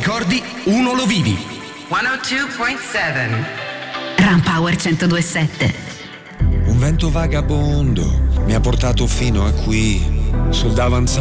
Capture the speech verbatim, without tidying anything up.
ricordi, uno lo vivi. centodue virgola sette Ram Power centodue virgola sette. Un vento vagabondo mi ha portato fino a qui, sul davanzale